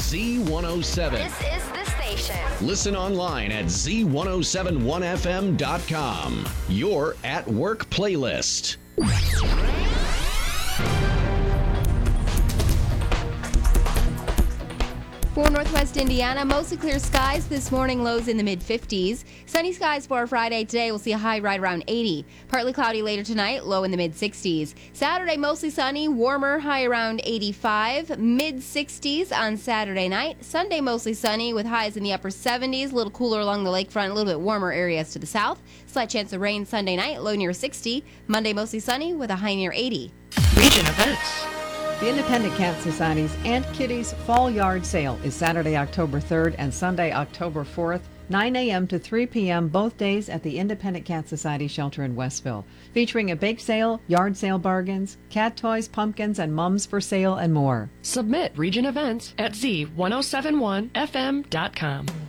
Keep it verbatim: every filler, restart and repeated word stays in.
Z one oh seven. This is the station. Listen online at Z ten seventy-one F M dot com. Your at work playlist. For Northwest Indiana, mostly clear skies this morning, lows in the mid fifties. Sunny skies for Friday. Today, we'll see a high right around eighty. Partly cloudy later tonight, low in the mid sixties. Saturday, mostly sunny, warmer, high around eighty-five. mid sixties on Saturday night. Sunday, mostly sunny with highs in the upper seventies. A little cooler along the lakefront, a little bit warmer areas to the south. Slight chance of rain Sunday night, low near sixty. Monday, mostly sunny with a high near eighty. Region events. The Independent Cat Society's Aunt Kitty's Fall Yard Sale is Saturday, October third and Sunday, October fourth, nine a.m. to three p.m. both days at the Independent Cat Society shelter in Westville, featuring a bake sale, yard sale bargains, cat toys, pumpkins, and mums for sale and more. Submit region events at Z ten seventy-one F M dot com.